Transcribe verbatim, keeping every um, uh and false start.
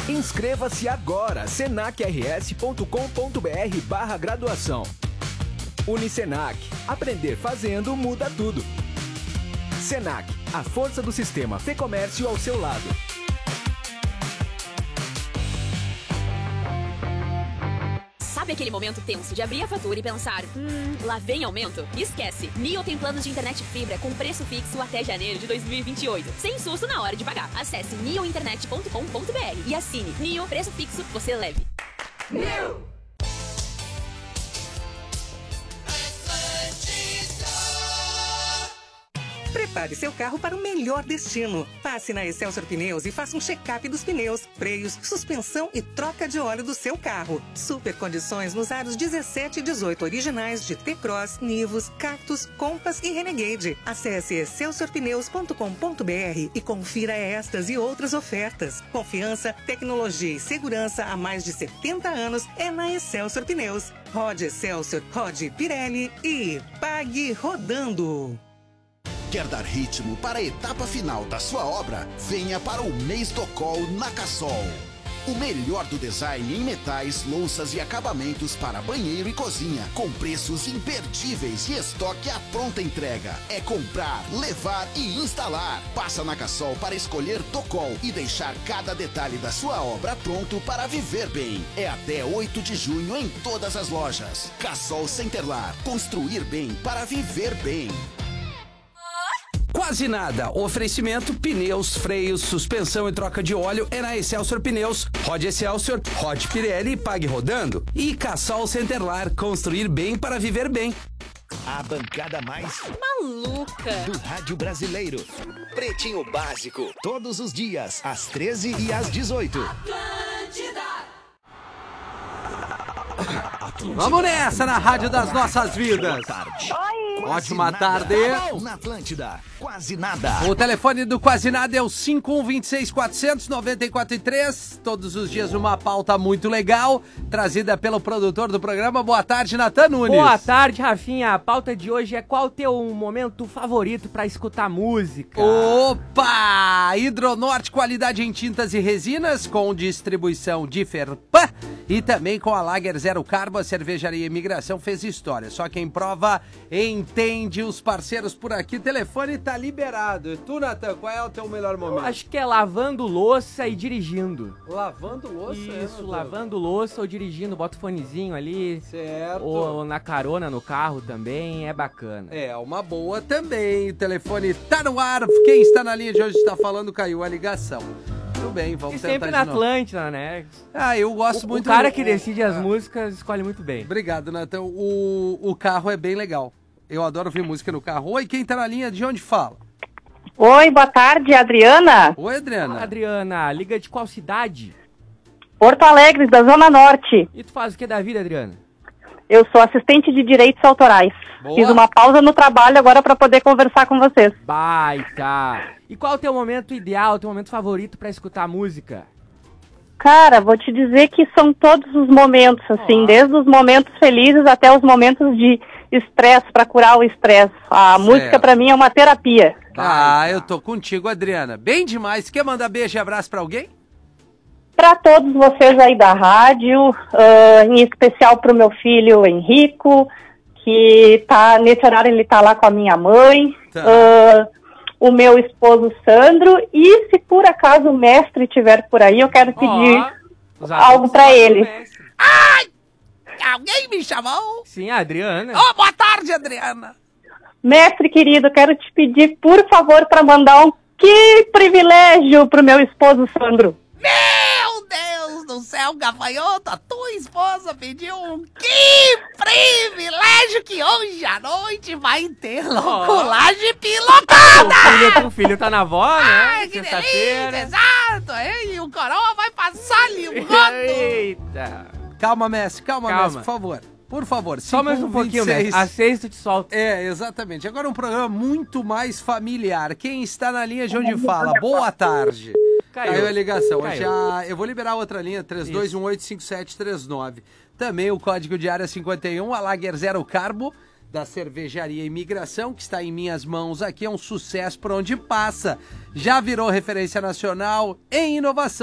Inscreva-se agora, senac r s ponto com ponto b r barra graduação. Unicenac. Aprender fazendo muda tudo. Senac, a força do sistema Fê-Comércio ao seu lado. Sabe aquele momento tenso de abrir a fatura e pensar, hum, lá vem aumento? Esquece! Nio tem planos de internet fibra com preço fixo até janeiro de dois mil e vinte e oito. Sem susto na hora de pagar. Acesse nio internet ponto com ponto b r e assine. Nio, preço fixo, você leve. Nio! Prepare seu carro para o melhor destino. Passe na Excelsior Pneus e faça um check-up dos pneus, freios, suspensão e troca de óleo do seu carro. Super condições nos aros dezessete e dezoito originais de T-Cross, Nivus, Cactus, Compass e Renegade. Acesse excelsior pneus ponto com ponto b r e confira estas e outras ofertas. Confiança, tecnologia e segurança há mais de setenta anos é na Excelsior Pneus. Rode Excelsior, rode Pirelli e pague rodando. Quer dar ritmo para a etapa final da sua obra? Venha para o mês do Col na Cassol. O melhor do design em metais, louças e acabamentos para banheiro e cozinha, com preços imperdíveis e estoque à pronta entrega. É comprar, levar e instalar. Passa na Cassol para escolher Tocol e deixar cada detalhe da sua obra pronto para viver bem. É até oito de junho em todas as lojas. Cassol Centerlar. Construir bem para viver bem. Quase nada. Oferecimento, pneus, freios, suspensão e troca de óleo é na Excelsior Pneus. Rode Excelsior, rode Pirelli e pague rodando. E Cassol Centerlar, construir bem para viver bem. A bancada mais maluca do rádio brasileiro. Pretinho Básico, todos os dias, às treze e às dezoito. Atlântida. Vamos nessa na rádio das nossas vidas. Oi. Ótima tarde. Na Atlântida, quase nada. O telefone do Quase Nada é o cinco um dois seis, quatro zero zero, nove quatro três. Todos os dias uma pauta muito legal, trazida pelo produtor do programa. Boa tarde, Natan Nunes. Boa tarde, Rafinha. A pauta de hoje é qual o teu momento favorito pra escutar música? Opa! Hidronorte, qualidade em tintas e resinas, com distribuição de Ferpan. E também com a Lager Zero Carbo, a cervejaria Imigração fez história. Só quem prova entende. Os parceiros por aqui. O telefone tá liberado. E tu, Natan, qual é o teu melhor momento? Eu acho que é lavando louça e dirigindo. Lavando louça? Isso, é, lavando louça ou dirigindo. Bota o fonezinho ali. Certo. Ou na carona no carro também. É bacana. É, uma boa também. O telefone tá no ar. Quem está na linha de hoje está falando, caiu a ligação. Tudo bem, vamos e tentar sempre de na novo. Atlântida, né? Ah, eu gosto o, muito... O cara do... que decide as ah. músicas escolhe muito bem. Obrigado, Natan. O, o carro é bem legal. Eu adoro ouvir música no carro. Oi, quem tá na linha? De onde fala? Oi, boa tarde, Adriana. Oi, Adriana. Olá, Adriana, liga de qual cidade? Porto Alegre, da Zona Norte. E tu faz o que da vida, Adriana? Eu sou assistente de direitos autorais. Boa. Fiz uma pausa no trabalho agora para poder conversar com vocês. Baita! E qual é o teu momento ideal, o teu momento favorito para escutar música? Cara, vou te dizer que são todos os momentos, assim, oh. desde os momentos felizes até os momentos de estresse, para curar o estresse. A certo. música para mim é uma terapia. Ah, eu tô contigo, Adriana. Bem demais. Quer mandar beijo e abraço para alguém? Para todos vocês aí da rádio, uh, em especial para o meu filho Henrico, que tá, nesse horário ele tá lá com a minha mãe, tá. uh, o meu esposo Sandro, e se por acaso o mestre estiver por aí, eu quero pedir oh, algo para ele. Ai! Alguém me chamou? Sim, a Adriana. Oh, boa tarde, Adriana. Mestre querido, quero te pedir, por favor, para mandar um que privilégio pro meu esposo Sandro. Meu Deus do céu, gafanhoto, a tua esposa pediu um que privilégio que hoje à noite vai ter louculagem oh. pilotada! O filho, o filho tá na avó, né? Ai, que delícia, exato! E o coroa vai passar limpando! Eita! Calma, Messi, calma, calma. Messi, por favor. Por favor. Só mais um pouquinho, Messi. Às seis tu te solta. É, exatamente. Agora um programa muito mais familiar. Quem está na linha de onde fala? Boa tarde. Caiu, Caiu a ligação. Caiu. Já, eu vou liberar outra linha, três dois um oito cinco sete três nove. Também o código de área cinquenta e um, a Lager Zero Carbo, da cervejaria Imigração, que está em minhas mãos aqui. É um sucesso por onde passa. Já virou referência nacional em inovação.